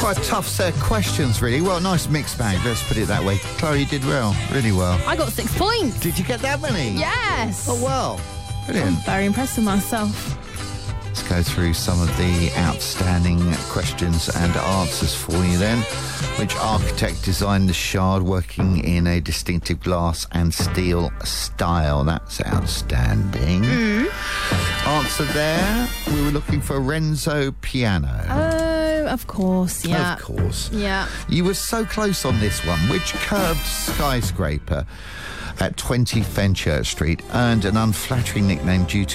quite a tough set of questions, really. Well, nice mixed bag, let's put it that way. Chloe, you did well, really well. I got 6 points. Did you get that many? Yes. Oh, well. Brilliant. I'm very impressed with myself. Let's go through some of the outstanding questions and answers for you then. Which architect designed the Shard working in a distinctive glass and steel style? That's outstanding. Answer there, we were looking for Renzo Piano. Oh, of course, yeah. Of course. Yeah. You were so close on this one. Which curved skyscraper at 20 Fenchurch Street earned an unflattering nickname due to